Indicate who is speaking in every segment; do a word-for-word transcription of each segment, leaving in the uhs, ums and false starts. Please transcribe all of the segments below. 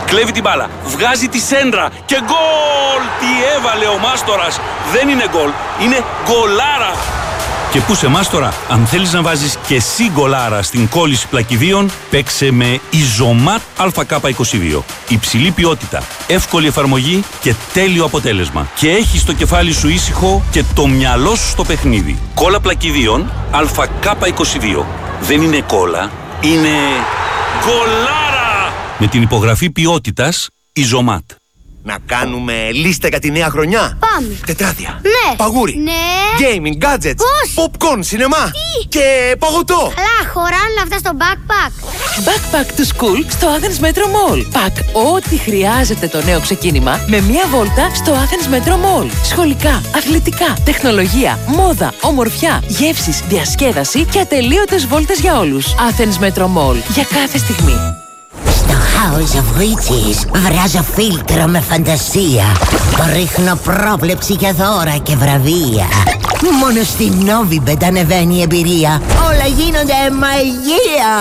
Speaker 1: Κλέβει την μπάλα, βγάζει τη σέντρα και γκολ! Τι έβαλε ο Μάστορας! Δεν είναι γκολ, είναι γκολάρα! Και πού σε Μάστορα, αν θέλεις να βάζεις και εσύ γκολάρα στην κόλληση πλακιδίων, παίξε με Ιζωμάτ Α Κ είκοσι δύο. Υψηλή ποιότητα, εύκολη εφαρμογή και τέλειο αποτέλεσμα. Και έχεις το κεφάλι σου ήσυχο και το μυαλό σου στο παιχνίδι. Κόλλα πλακιδίων Α Κ είκοσι δύο. Δεν είναι κόλλα, είναι γκολάρα! Με την υπογραφή ποιότητας Ιζωμάτ.
Speaker 2: Να κάνουμε λίστα για τη νέα χρονιά.
Speaker 3: Πάμε.
Speaker 2: Τετράδια.
Speaker 3: Ναι.
Speaker 2: Παγούρι.
Speaker 3: Ναι.
Speaker 2: Gaming, gadgets.
Speaker 3: Πώς?
Speaker 2: Popcorn, σινεμά.
Speaker 3: Τι?
Speaker 2: Και παγωτό.
Speaker 3: Αλλά χωράνε αυτά στο backpack.
Speaker 4: Backpack to school στο Athens Metro Mall. Πακ ό,τι χρειάζεται το νέο ξεκίνημα με μία βόλτα στο Athens Metro Mall. Σχολικά, αθλητικά, τεχνολογία, μόδα, ομορφιά, γεύσεις, διασκέδαση και ατελείωτες βόλτες για όλους. Athens Metro Mall. Για κάθε στιγμή.
Speaker 5: Στο House of Witches βράζω φίλτρο με φαντασία. Ρίχνω πρόβλεψη για δώρα και βραβεία. Μόνο στη Novibet ανεβαίνει η εμπειρία. Όλα γίνονται μαγεία.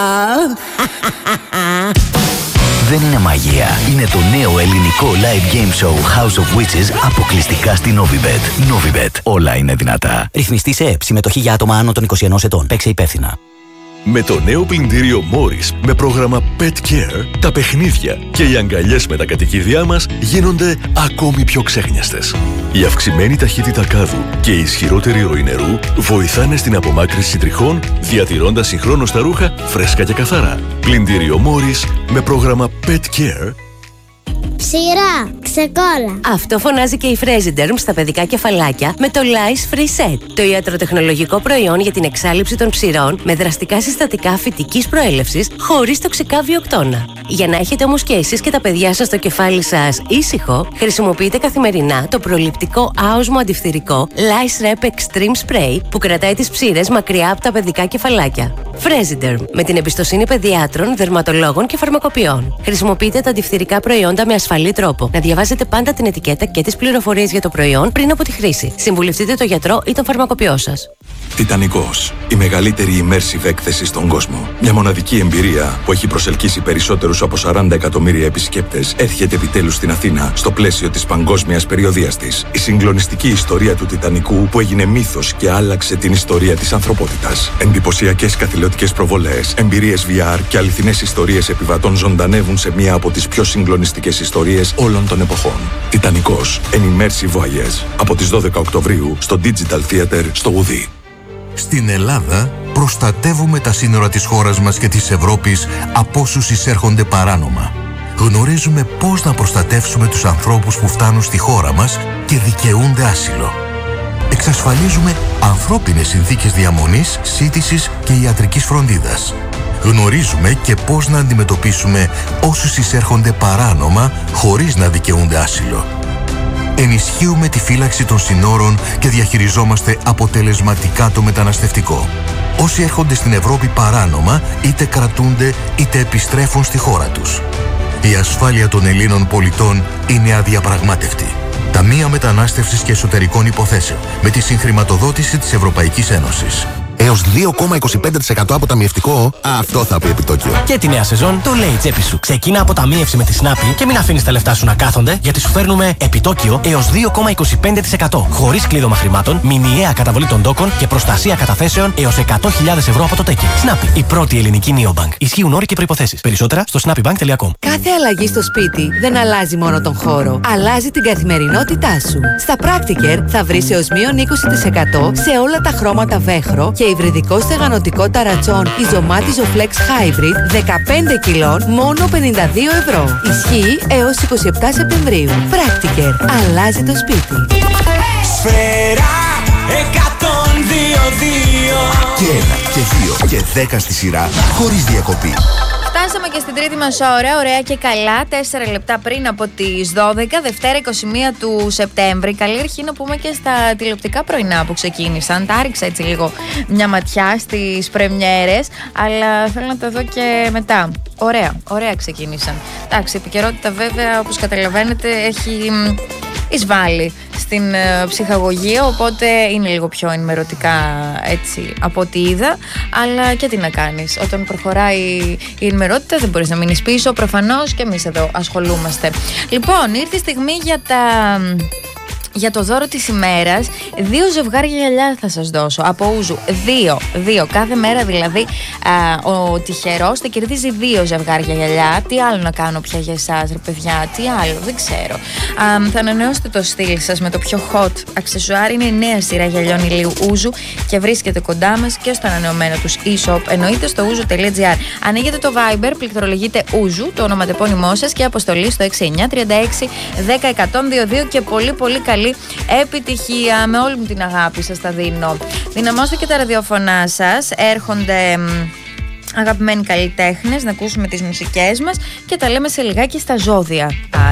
Speaker 6: Δεν είναι μαγεία. Είναι το νέο ελληνικό live game show House of Witches αποκλειστικά στη Novibet. Novibet. Όλα είναι δυνατά.
Speaker 7: Ρυθμιστή σε ΕΕΠ. Συμμετοχή για άτομα άνω των είκοσι ενός ετών. Παίξε υπεύθυνα.
Speaker 8: Με το νέο πλυντήριο Morris με πρόγραμμα Pet Care, τα παιχνίδια και οι αγκαλιές με τα κατοικίδια μας γίνονται ακόμη πιο ξέχνιαστες. Η αυξημένη ταχύτητα κάδου και η ισχυρότερη ροή νερού βοηθάνε στην απομάκρυνση τριχών, διατηρώντας συγχρόνως τα ρούχα φρέσκα και καθαρά. Πλυντήριο Morris με πρόγραμμα Pet Care.
Speaker 3: Ψηρά, ξεκόλα.
Speaker 9: Αυτό φωνάζει και η Fresiderm στα παιδικά κεφαλάκια με το Lice Free Set. Το ιατροτεχνολογικό προϊόν για την εξάλειψη των ψηρών με δραστικά συστατικά φυτικής προέλευσης χωρίς τοξικά βιοκτώνα. Για να έχετε όμως και εσείς και τα παιδιά σας το κεφάλι σας ήσυχο, χρησιμοποιείτε καθημερινά το προληπτικό άοσμο αντιφθυρικό Lice Rep Extreme Spray που κρατάει τις ψήρες μακριά από τα παιδικά κεφαλάκια. Fresiderm, με την εμπιστοσύνη παιδιάτρων, δερματολόγων και φαρμακοποιών. Χρησιμοποιείτε τα αντιφθυρικά προϊόντα με ασφαλή τρόπο. Να διαβάζετε πάντα την ετικέτα και τις πληροφορίες για το προϊόν πριν από τη χρήση. Συμβουλευτείτε τον γιατρό ή τον φαρμακοποιό σας.
Speaker 10: Τιτανικός, η μεγαλύτερη immersive έκθεση στον κόσμο. Μια μοναδική εμπειρία που έχει προσελκύσει περισσότερους από σαράντα εκατομμύρια επισκέπτες έρχεται επιτέλους στην Αθήνα στο πλαίσιο της παγκόσμιας περιοδείας της. Η συγκλονιστική ιστορία του Τιτανικού που έγινε μύθος και άλλαξε την ιστορία της ανθρωπότητας. Εντυπωσιακές καθηλωτικές προβολές, εμπειρίες βι αρ και αληθινές ιστορίες επιβατών ζωντανεύουν σε μία από τις πιο συγκλονιστικές ιστορίες όλων των εποχών. Τιτανικός, an immersive voyage. Από τις δώδεκα Οκτωβρίου στο Digital Theater στο Ουδί.
Speaker 11: Στην Ελλάδα προστατεύουμε τα σύνορα της χώρας μας και της Ευρώπης από όσους εισέρχονται παράνομα. Γνωρίζουμε πώς να προστατεύσουμε τους ανθρώπους που φτάνουν στη χώρα μας και δικαιούνται άσυλο. Εξασφαλίζουμε ανθρώπινες συνθήκες διαμονής, σύντησης και ιατρικής φροντίδας. Γνωρίζουμε και πώς να αντιμετωπίσουμε όσους εισέρχονται παράνομα χωρίς να δικαιούνται άσυλο. Ενισχύουμε τη φύλαξη των συνόρων και διαχειριζόμαστε αποτελεσματικά το μεταναστευτικό. Όσοι έρχονται στην Ευρώπη παράνομα, είτε κρατούνται είτε επιστρέφουν στη χώρα τους. Η ασφάλεια των Ελλήνων πολιτών είναι αδιαπραγμάτευτη. Ταμεία Μετανάστευσης και Εσωτερικών Υποθέσεων με τη συγχρηματοδότηση της Ευρωπαϊκής Ένωσης.
Speaker 12: Έως δύο κόμμα είκοσι πέντε τοις εκατό αποταμιευτικό, αυτό θα πει επιτόκιο.
Speaker 7: Και τη νέα σεζόν το λέει η τσέπη σου. Ξεκίνα αποταμίευση με τη Snappi και μην αφήνεις τα λεφτά σου να κάθονται, γιατί σου φέρνουμε επιτόκιο έως δύο κόμμα είκοσι πέντε τοις εκατό. Χωρίς κλείδωμα χρημάτων, μηνιαία καταβολή των τόκων και προστασία καταθέσεων έως εκατό χιλιάδες ευρώ από το τέκι. Snappi, η πρώτη ελληνική neobank. Ισχύουν όροι και προϋποθέσεις. Περισσότερα στο snappybank τελεία com.
Speaker 4: Κάθε αλλαγή στο σπίτι δεν αλλάζει μόνο τον χώρο, αλλάζει την καθημερινότητά σου. Στα Practiker θα βρεις έως μείον είκοσι τοις εκατό σε όλα τα χρώματα βέχρο και υβριδικό στεγανοτικό ταρατσόν Ιζωμάτ Isoflex Hybrid δεκαπέντε κιλών μόνο πενήντα δύο ευρώ. Ισχύει έως είκοσι επτά Σεπτεμβρίου. Practiker. Αλλάζει το σπίτι.
Speaker 2: Σφαίρα εκατόν δύο δύο.
Speaker 12: Και ένα και δύο και δέκα στη σειρά χωρίς διακοπή.
Speaker 13: Φτάσαμε και στην τρίτη μας ώρα, ωραία και καλά, τέσσερα λεπτά πριν από τις δώδεκα, Δευτέρα είκοσι μία του Σεπτέμβρη. Καλή αρχή να πούμε και στα τηλεοπτικά πρωινά που ξεκίνησαν. Τα άριξα έτσι λίγο μια ματιά στις πρεμιέρες, αλλά θέλω να τα δω και μετά. Ωραία, ωραία ξεκίνησαν. Εντάξει, η επικαιρότητα βέβαια, όπως καταλαβαίνετε, έχει εισβάλλει στην ε, ψυχαγωγία, οπότε είναι λίγο πιο ενημερωτικά έτσι από ό,τι είδα, αλλά και τι να κάνεις, όταν προχωράει η ενημερότητα δεν μπορείς να μείνεις πίσω, προφανώς και εμείς εδώ ασχολούμαστε. Λοιπόν, ήρθε η στιγμή για τα... Για το δώρο της ημέρας, δύο ζευγάρια γυαλιά θα σας δώσω από Ούζου. Δύο, δύο. Κάθε μέρα δηλαδή α, ο τυχερός θα κερδίζει δύο ζευγάρια γυαλιά. Τι άλλο να κάνω πια για εσάς, ρε παιδιά, τι άλλο, δεν ξέρω. Α, θα ανανεώσετε το στυλ σας με το πιο hot αξεσουάρ. Είναι η νέα σειρά γυαλιών ηλίου Ούζου και βρίσκεται κοντά μας και στο ανανεωμένο τους e-shop. Εννοείται στο ούζου τελεία τζι άρ. Ανοίγετε το Viber, πληκτρολογείτε Ούζου, το ονοματεπώνυμό σας και αποστολή στο έξι εννιά τρία έξι ένα μηδέν ένα μηδέν δύο δύο και πολύ πολύ καλή επιτυχία. Με όλη μου την αγάπη σας τα δίνω. Δυναμώστε και τα ραδιοφωνά σας. Έρχονται αγαπημένοι καλλιτέχνες να ακούσουμε τις μουσικές μας και τα λέμε σε λιγάκι στα ζώδια.